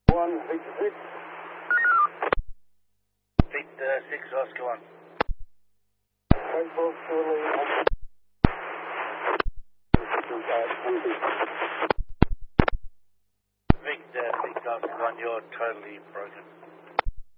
1, Victor 6. Victor 6, Oscar 1. Transport surely on. Victor 6, Oscar 1, you're totally broken.